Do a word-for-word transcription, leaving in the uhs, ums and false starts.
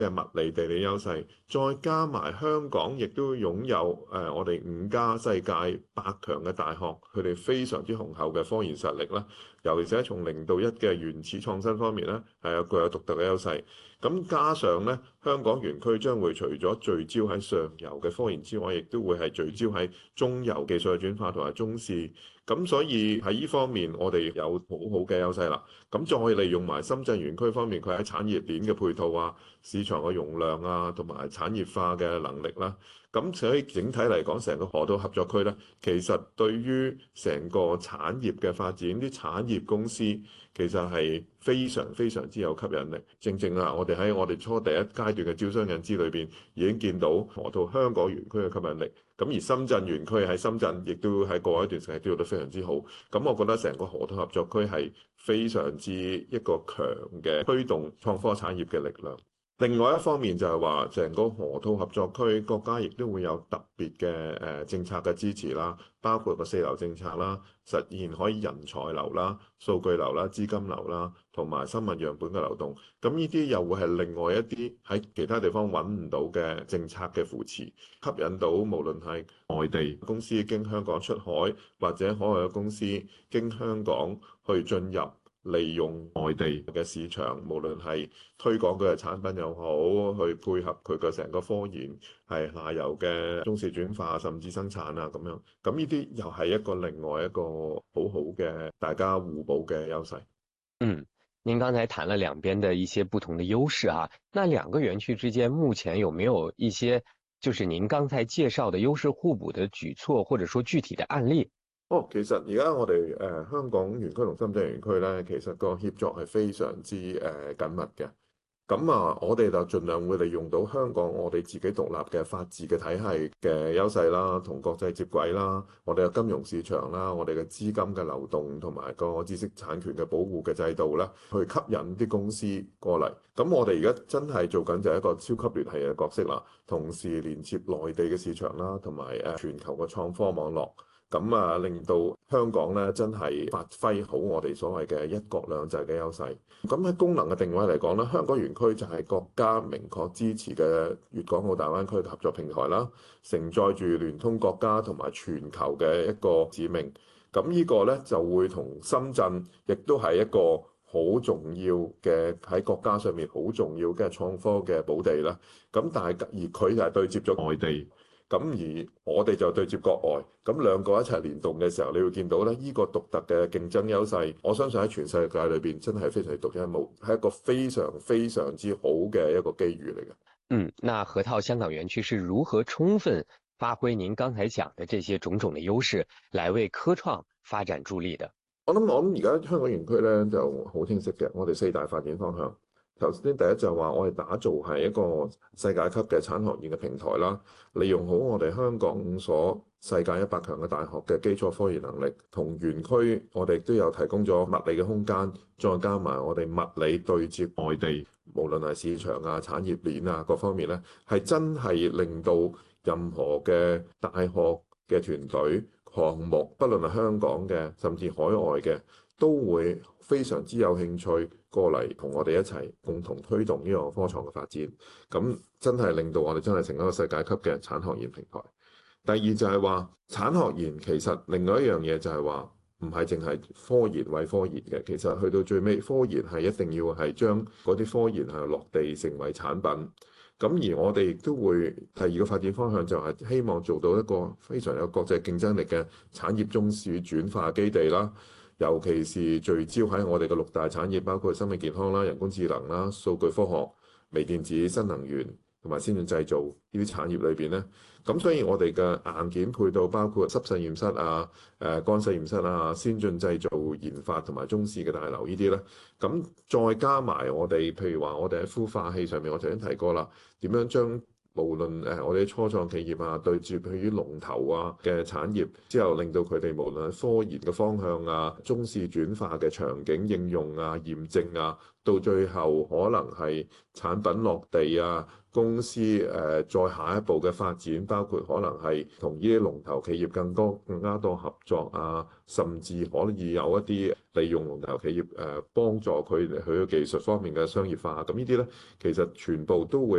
嘅物理地理優勢，再加埋香港亦都擁有誒、呃、我哋五家世界百強嘅大學，佢哋非常之雄厚嘅科研實力啦，尤其是從零到一嘅原始創新方面咧，係有具有獨特嘅優勢。咁加上咧，香港園區將會除咗聚焦喺上游嘅科研之外，亦都會係聚焦喺中游技術嘅轉化同埋中試。咁所以喺呢方面，我哋有好好嘅優勢啦。咁再利用埋深圳園區方面，佢喺產業鏈嘅配套啊、市場嘅容量啊，同埋產業化嘅能力啦。咁所以整體嚟講，成個河套合作區咧，其實對於成個產業嘅發展，啲產業公司其實係非常非常之有吸引力。正正啊，我哋喺我哋初第一階段嘅招商引資裏邊已經見到河套香港園區嘅吸引力。咁而深圳園區喺深圳亦都喺過一段時間都做得非常之好。咁我覺得成個河套合作區係非常之一個強嘅推動創科產業嘅力量。另外一方面就係話，成個河套合作區國家亦都會有特別嘅誒政策嘅支持啦，包括個四流政策啦，實現可以人才流啦、數據流啦、資金流啦，同埋生物樣本嘅流動。咁呢啲又會係另外一啲喺其他地方揾唔到嘅政策嘅扶持，吸引到無論係外地公司經香港出海，或者海外嘅公司經香港去進入。利用外地嘅市場，無論係推廣佢嘅產品又好，去配合佢嘅成個科研，係下游嘅中試轉化，甚至生產啊咁樣。咁呢啲又係一個另外一個好好嘅大家互補嘅優勢。 嗯，您剛才談了兩邊的一些不同的優勢啊，那兩個園區之間目前有沒有一些就是您剛才介紹的優勢互補的舉措，或者說具體的案例？ 哦，其實而家我哋誒、呃、香港園區同深圳園區咧，其實個協作係非常之誒、呃、緊密嘅。咁啊，我哋就盡量會利用到香港我哋自己獨立嘅法治嘅體系嘅優勢啦，同國際接軌啦，我哋嘅金融市場啦，我哋嘅資金嘅流動同埋個知識產權嘅保護嘅制度啦，去吸引啲公司過嚟。咁我哋而家真係做緊就係一個超級聯繫嘅角色啦，同時連接內地嘅市場啦，同埋誒全球嘅創科網絡。咁啊，令到香港咧真係發揮好我哋所謂嘅一國兩制嘅優勢。咁喺功能嘅定位嚟講咧，香港園區就係國家明確支持嘅粵港澳大灣區合作平台啦，承載住聯通國家同埋全球嘅一個使命。咁呢個咧就會同深圳亦都係一個好重要嘅喺國家上面好重要嘅創科嘅寶地啦。咁但係而佢就係對接咗外地。咁而我哋就對接國外，咁兩個一齊聯動嘅時候，你會見到咧，呢個獨特嘅競爭優勢，我相信喺全世界裏邊真係非常獨一無二，係一個非常非常之好嘅一個機遇嚟嘅。 嗯，那河套香港園區是如何充分發揮您剛才講的這些種種的優勢，來為科創發展助力的？ 我諗我諗而家香港園區咧就好清晰嘅，我哋四大發展方向。頭先第一就話我哋打造係一個世界級嘅產學研嘅平台啦，利用好我哋香港五所世界一百強嘅大學嘅基礎科研能力，同園區我哋都有提供咗物理嘅空間，再加埋我哋物理對接外地，無論係市場啊、產業鏈啊各方面咧，係真係令到任何嘅大學嘅團隊項目，不論係香港嘅，甚至海外嘅，都會非常之有興趣過嚟同我哋一齊共同推動呢個科創嘅發展。咁真係令到我哋真係成一個世界級嘅產學研平台。第二就係話產學研其實另外一樣嘢就係話唔係淨係科研為科研嘅，其實去到最尾科研係一定要係將嗰啲科研係落地成為產品。咁而我哋亦都會第二個發展方向就係希望做到一個非常有國際競爭力嘅產業中試轉化基地啦，尤其是聚焦喺我哋嘅六大產業，包括生命健康啦、人工智能啦、數據科學、微電子、新能源同埋先進製造呢啲產業裏邊咧。咁所以我哋嘅硬件配套包括濕實驗室啊、誒乾實驗室啊、先進製造研發同埋中試嘅大樓呢啲咧，咁再加埋我哋譬如話我哋喺孵化器上面，我頭先提過啦，點樣將無論誒我哋啲初創企業啊，對住佢啲龍頭啊嘅產業之後，令到佢哋無論係科研嘅方向啊、中試轉化嘅場景應用啊、驗證啊，到最後可能係產品落地啊，公司誒再下一步嘅發展，包括可能係同呢啲龍頭企業更多更加多合作啊，甚至可以有一啲利用龍頭企業誒幫助佢哋佢嘅技術方面嘅商業化，咁呢啲咧其實全部都會